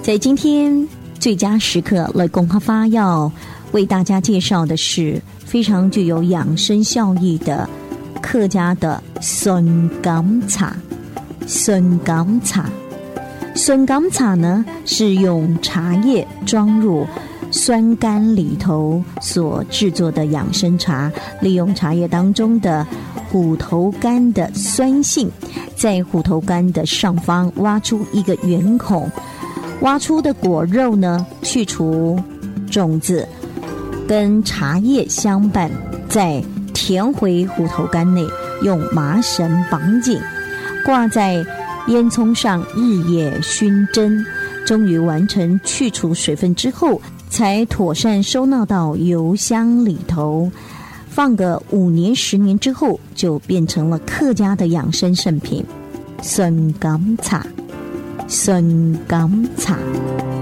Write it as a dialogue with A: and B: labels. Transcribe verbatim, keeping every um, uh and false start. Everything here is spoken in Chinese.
A: 在今天最佳时刻，来公哈发要为大家介绍的是非常具有养生效益的客家的酸甘茶。酸甘茶，酸甘茶呢是用茶叶装入酸甘里头所制作的养生茶，利用茶叶当中的虎头柑的酸性，在虎头柑的上方挖出一个圆孔，挖出的果肉呢去除种子，跟茶叶相伴，再填回虎头柑内，用麻绳绑紧，挂在烟囱上日夜熏蒸，终于完成去除水分之后，才妥善收纳到油箱里头，放个五年十年之后，就变成了客家的养生圣品酸甘茶。酸甘茶。